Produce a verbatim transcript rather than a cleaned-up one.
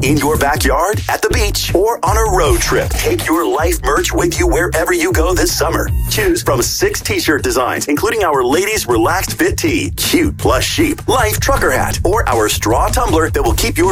In your backyard, at the beach, or on a road trip, take your Life merch with you wherever you go this summer. Choose from six t-shirt designs, including our ladies' relaxed fit tee, cute plush sheep, Life trucker hat, or our straw tumbler that will keep your